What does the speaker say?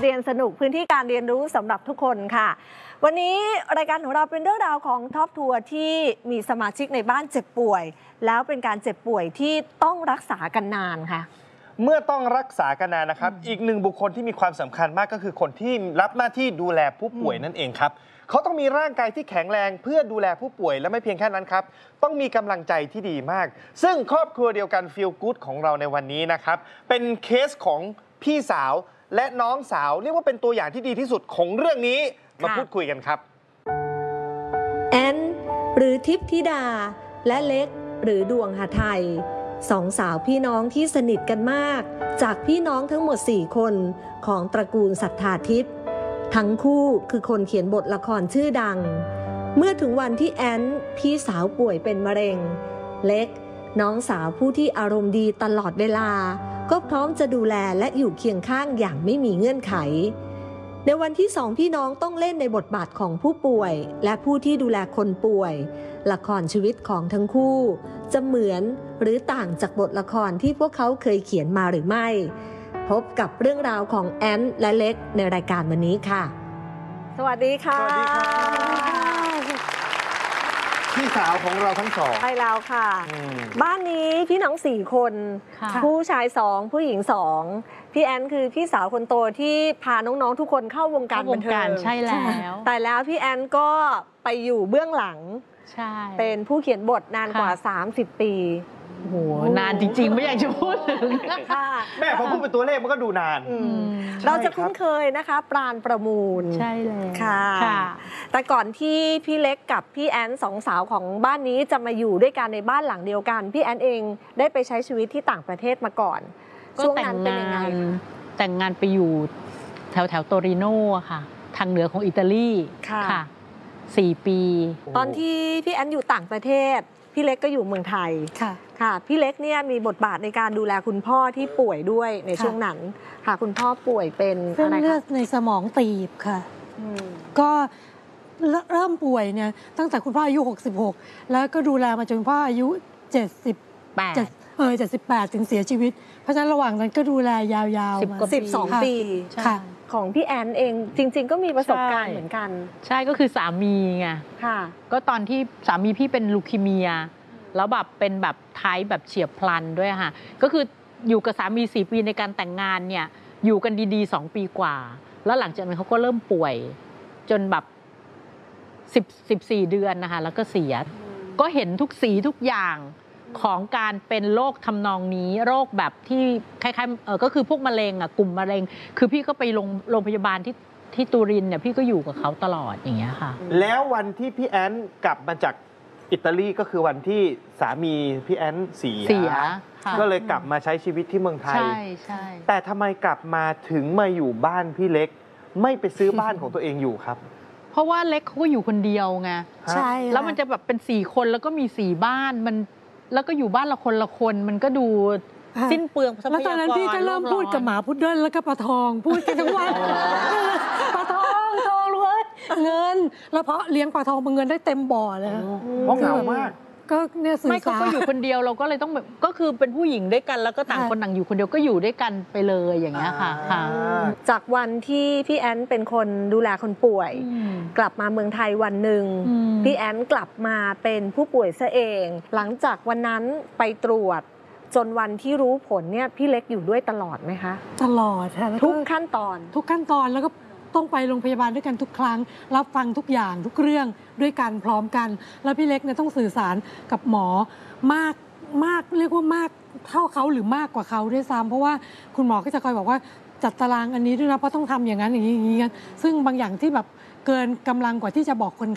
เรียนสนุกพื้นที่การเรียนรู้สำหรับทุกคนค่ะวันนี้รายการของเราเป็นเรื่องราวของท็อปทัวร์ที่มีสมาชิกในบ้านเจ็บป่วยแล้วเป็นการเจ็บป่วยที่ต้องรักษากันนานค่ะเมื่อต้องรักษากันนานนะครับอีกหนึ่งบุคคลที่มีความสำคัญมากก็คือคนที่รับหน้าที่ดูแลผู้ป่วยนั่นเองครับเขาต้องมีร่างกายที่แข็งแรงเพื่อดูแลผู้ป่วยและไม่เพียงแค่นั้นครับต้องมีกำลังใจที่ดีมากซึ่งครอบครัวเดียวกัน Feel Good ของเราในวันนี้นะครับเป็นเคสของพี่สาวและน้องสาวเรียกว่าเป็นตัวอย่างที่ดีที่สุดของเรื่องนี้มาพูดคุยกันครับแอนหรือทิพธิดาและเล็กหรือดวงหไทยสองสาวพี่น้องที่สนิทกันมากจากพี่น้องทั้งหมด4คนของตระกูลศรัทธาทิพย์ทั้งคู่คือคนเขียนบทละครชื่อดังเมื่อถึงวันที่แอนพี่สาวป่วยเป็นมะเร็งเล็กน้องสาวผู้ที่อารมณ์ดีตลอดเวลาก็พร้อมจะดูแลและอยู่เคียงข้างอย่างไม่มีเงื่อนไขในวันที่สองพี่น้องต้องเล่นในบทบาทของผู้ป่วยและผู้ที่ดูแลคนป่วยละครชีวิตของทั้งคู่จะเหมือนหรือต่างจากบทละครที่พวกเขาเคยเขียนมาหรือไม่พบกับเรื่องราวของแอนและเล็กในรายการวันนี้ค่ะสวัสดีค่ะสวัสดีค่ะพี่สาวของเราทั้งสองใช่แล้วค่ะบ้านนี้พี่น้อง4 คนผู้ชาย2ผู้หญิง2พี่แอนคือพี่สาวคนโตที่พาน้องๆทุกคนเข้าวงการบันเทิงใช่แล้วแต่แล้วพี่แอนก็ไปอยู่เบื้องหลังใช่เป็นผู้เขียนบทนานกว่า30 ปีโหนานจริงๆไม่อยากจะพูดถึงแม่พอพูดเป็นตัวเลขมันก็ดูนานเราจะคุ้นเคยนะคะปราณประมูลใช่เลยค่ะแต่ก่อนที่พี่เล็กกับพี่แอนสองสาวของบ้านนี้จะมาอยู่ด้วยกันในบ้านหลังเดียวกันพี่แอนเองได้ไปใช้ชีวิตที่ต่างประเทศมาก่อนช่วงนั้นเป็นยังไงแต่งงานไปอยู่แถวโตริโน่ค่ะทางเหนือของอิตาลีค่ะ4 ปีตอนที่พี่แอนอยู่ต่างประเทศพี่เล็กก็อยู่เมืองไทยค่ะพี่เล็กเนี่ยมีบทบาทในการดูแลคุณพ่อที่ป่วยด้วยในช่วงนั้นค่ะคุณพ่อป่วยเป็นเส้นเลือดในสมองตีบค่ะก็เริ่มป่วยเนี่ยตั้งแต่คุณพ่ออายุ66แล้วก็ดูแลมาจนพ่ออายุ78ถึงเสียชีวิตเพราะฉะนั้นระหว่างนั้นก็ดูแลยาวๆมา 12 ปีค่ะของพี่แอนเองจริงๆก็มีประสบการณ์เหมือนกันใช่ก็คือสามีไงค่ะก็ตอนที่สามีพี่เป็นลูคีเมียแล้วแบบเป็นแบบไทป์แบบเฉียบพลันด้วยค่ะก็คืออยู่กับสามี4 ปีในการแต่งงานเนี่ยอยู่กันดีๆ2 ปีกว่าแล้วหลังจากนั้นเขาก็เริ่มป่วยจนแบบ14 เดือนนะคะแล้วก็เสียก็เห็นทุกสีทุกอย่างของการเป็นโรคทำนองนี้โรคแบบที่คล้ายๆก็คือพวกมะเร็งกลุ่มมะเร็งคือพี่ก็ไปโรงพยาบาลที่ตูรินเนี่ยพี่ก็อยู่กับเขาตลอดอย่างเงี้ยค่ะแล้ววันที่พี่แอนกลับมาจากอิตาลีก็คือวันที่สามีพี่แอนเสียก็เลยกลับมาใช้ชีวิตที่เมืองไทยใช่แต่ทำไมกลับมาถึงมาอยู่บ้านพี่เล็กไม่ไปซื้อบ้านของตัวเองอยู่ครับเพราะว่าเล็กเขาก็อยู่คนเดียวไงใช่แล้วมันจะแบบเป็น4 คนแล้วก็มี4 บ้านมันแล้วก็อยู่บ้านละคนมันก็ดูสิ้นเปลืองทรัพยากรแล้วตอนนั้นพี่ก็เริ่มพูดกับหมาพุดเดิ้ลแล้วก็ปลาทองพูดกันทั้งวันปลาทองเลยเงินแล้วเพราะเลี้ยงปลาทองเงินได้เต็มบ่อเลยเพราะเหงามากก็เนี่ยสื่อสารไม่ก็อยู่คนเดียวเราก็เลยต้องแบบก็คือเป็นผู้หญิงด้วยกันแล้วก็ต่างคนต่างอยู่คนเดียวก็อยู่ด้วยกันไปเลยอย่างเงี้ยค่ะจากวันที่พี่แอนเป็นคนดูแลคนป่วยกลับมาเมืองไทยวันหนึ่งพี่แอนกลับมาเป็นผู้ป่วยซะเองหลังจากวันนั้นไปตรวจจนวันที่รู้ผลเนี่ยพี่เล็กอยู่ด้วยตลอดไหมคะตลอดค่ะทุกขั้นตอนแล้วก็ต้องไปโรงพยาบาลด้วยกันทุกครั้งรับฟังทุกอย่างทุกเรื่องด้วยกันพร้อมกันแล้วพี่เล็กเนี่ยต้องสื่อสารกับหมอมากเรียกว่ามากเท่าเขาหรือมากกว่าเขาด้วยซ้ำเพราะว่าคุณหมอก็จะคอยบอกว่าจัดตารางอันนี้ด้วยนะเพราะต้องทำอย่างนั้นอย่างนี้ซึ่งบางอย่างที่แบบเกินกำลังกว่าที่จะบอกคน